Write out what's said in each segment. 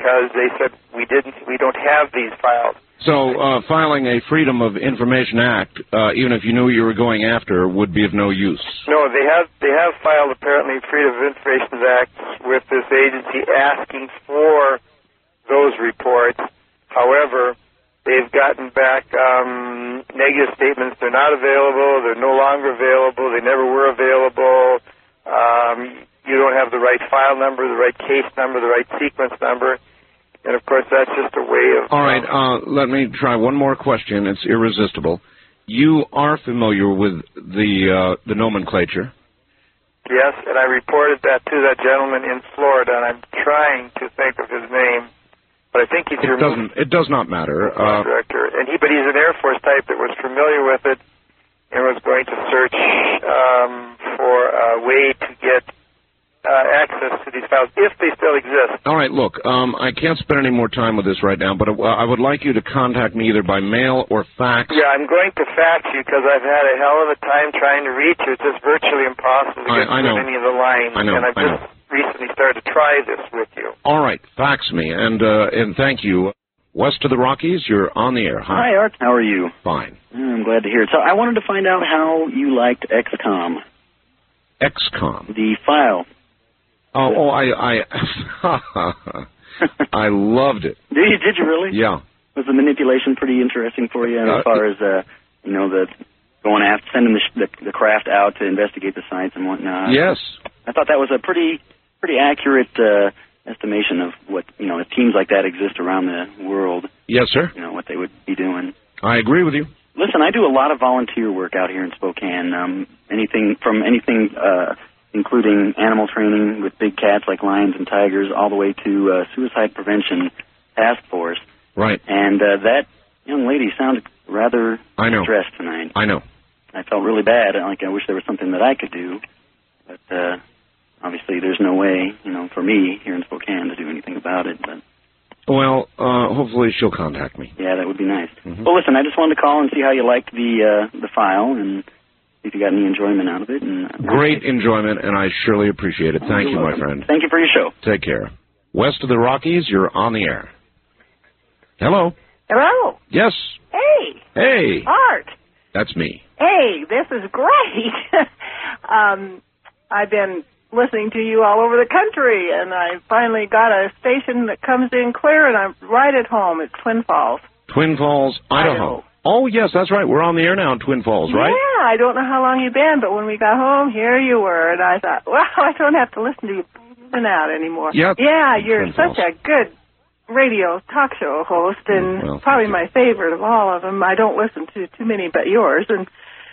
because they said we don't have these files. So filing a Freedom of Information Act, even if you knew you were going after, would be of no use. No, they have filed apparently Freedom of Information Act with this agency asking for those reports. However, they've gotten back negative statements. They're not available. They're no longer available. They never were available. You don't have the right file number, the right case number, the right sequence number. And, of course, that's just a way of... All right, let me try one more question. It's irresistible. You are familiar with the nomenclature? Yes, and I reported that to that gentleman in Florida, and I'm trying to think of his name. But I think he's your... It does not matter. Director. But he's an Air Force type that was familiar with it and was going to search for a way to get access to these files, if they still exist. All right, look, I can't spend any more time with this right now, but I would like you to contact me either by mail or fax. Yeah, I'm going to fax you because I've had a hell of a time trying to reach you. It's just virtually impossible to get through any of the lines. And I've just recently started to try this with you. All right, fax me, and thank you. West of the Rockies, you're on the air. Hi, Art. How are you? Fine. I'm glad to hear it. So I wanted to find out how you liked XCOM. XCOM? The file. I loved it. Did you really? Yeah. Was the manipulation pretty interesting for you as far as, the going after, sending the craft out to investigate the sites and whatnot? Yes. I thought that was a pretty accurate estimation of what, if teams like that exist around the world. Yes, sir. What they would be doing. I agree with you. Listen, I do a lot of volunteer work out here in Spokane. Anything including animal training with big cats like lions and tigers, all the way to suicide prevention task force. Right. And that young lady sounded rather stressed tonight. I know. I felt really bad. I wish there was something that I could do. But obviously there's no way, for me here in Spokane to do anything about it. But well, hopefully she'll contact me. Yeah, that would be nice. Mm-hmm. Well, listen, I just wanted to call and see how you liked the file and if you got any enjoyment out of it. Great enjoyment, and I surely appreciate it. Thank you, my friend. Thank you for your show. Take care. West of the Rockies, you're on the air. Hello. Hello. Yes. Hey. Hey. Art. That's me. Hey, this is great. I've been listening to you all over the country, and I finally got a station that comes in clear, and I'm right at home. It's Twin Falls. Twin Falls, Idaho. Oh, yes, that's right. We're on the air now in Twin Falls, right? Yeah, I don't know how long you've been, but when we got home, here you were, and I thought, well, I don't have to listen to you out anymore. Yep. Yeah, you're such a good radio talk show host, and probably my favorite of all of them. I don't listen to too many but yours, and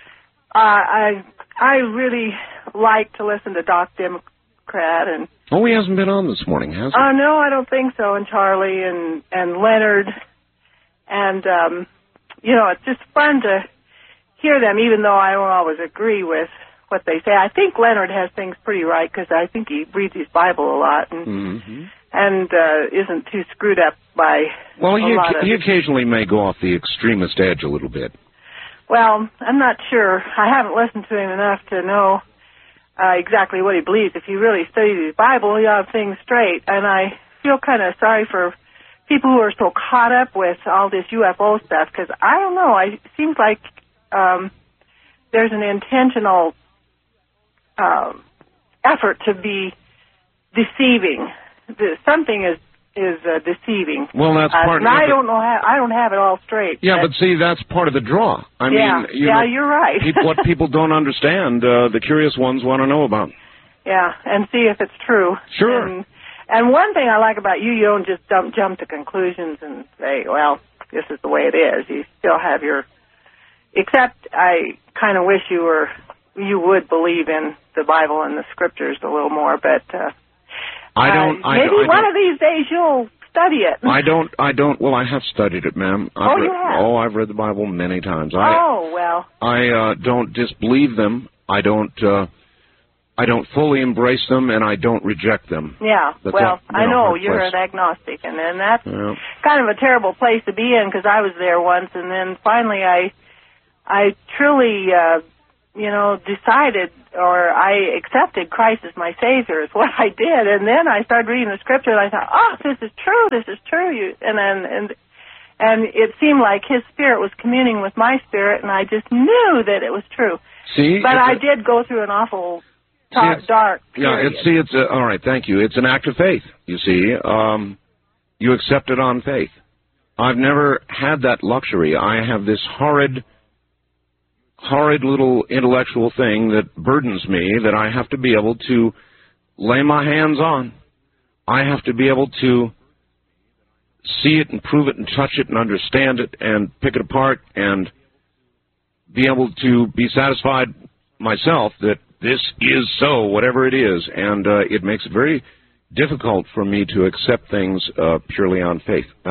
I really like to listen to Doc Democrat. And oh, he hasn't been on this morning, has he? No, I don't think so, and Charlie and Leonard, and it's just fun to hear them, even though I don't always agree with what they say. I think Leonard has things pretty right because I think he reads his Bible a lot and isn't too screwed up by he occasionally may go off the extremist edge a little bit. Well, I'm not sure. I haven't listened to him enough to know exactly what he believes. If he really studies his Bible, he'll have things straight. And I feel kind of sorry for people who are so caught up with all this UFO stuff, because I don't know, it seems like there's an intentional effort to be deceiving. Something is deceiving. Well, that's part. And I don't know. I don't have it all straight. Yeah, but see, that's part of the draw. I mean, you're right. What people don't understand, the curious ones want to know about. Yeah, and see if it's true. Sure. And one thing I like about you don't just jump to conclusions and say, well, this is the way it is. You still have your... Except I kind of wish you would believe in the Bible and the Scriptures a little more, but maybe one of these days you'll study it. I don't. Well, I have studied it, ma'am. You have? Oh, I've read the Bible many times. I don't disbelieve them. I don't fully embrace them, and I don't reject them. Yeah, I know you're an agnostic, and that's kind of a terrible place to be in, because I was there once, and then finally I truly decided, or I accepted Christ as my Savior is what I did. And then I started reading the Scripture, and I thought, oh, this is true. And it seemed like His Spirit was communing with my spirit, and I just knew that it was true. But I did go through an awful dark period. Yeah, it's all right, thank you. It's an act of faith, you see. You accept it on faith. I've never had that luxury. I have this horrid little intellectual thing that burdens me that I have to be able to lay my hands on. I have to be able to see it and prove it and touch it and understand it and pick it apart and be able to be satisfied myself that this is so, whatever it is. And it makes it very difficult for me to accept things purely on faith.